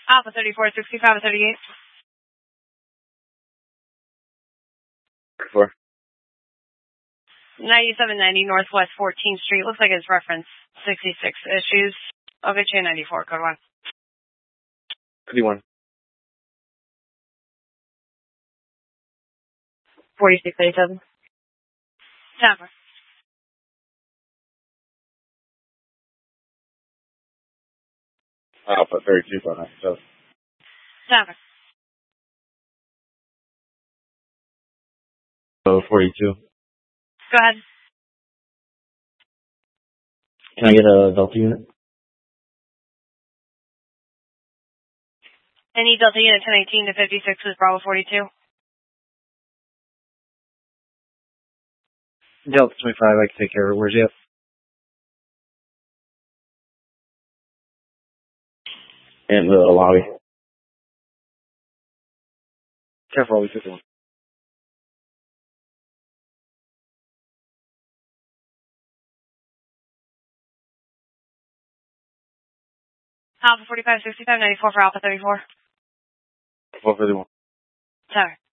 Alpha 34, 65, 38. 4. 9790 Northwest 14th Street. Looks like it's reference 66 issues. I'll get you a 94, code 1. 51. 4687. Tampa. Alpha 32, go ahead. So, Tampa. 42. Go ahead. Can I get a Delta unit? Any Delta unit 1018 to 56 is Bravo 42. Delta 25, I can take care of it. Where's he at? In the lobby. Careful, always 51. Alpha 45, 65, 94 for Alpha 34. 451. Sorry.